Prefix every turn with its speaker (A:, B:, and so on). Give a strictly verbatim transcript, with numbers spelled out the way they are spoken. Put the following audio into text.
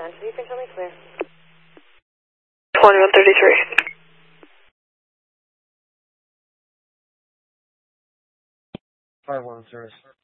A: ten, you can tell me clear.
B: twenty-one thirty-three.
C: five one service.